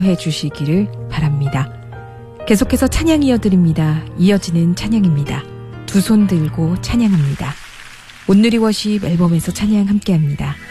해 주시기를 바랍니다. 계속해서 찬양 이어드립니다. 이어지는 찬양입니다. 두 손 들고 찬양합니다. 온누리 워십 앨범에서 찬양 함께합니다.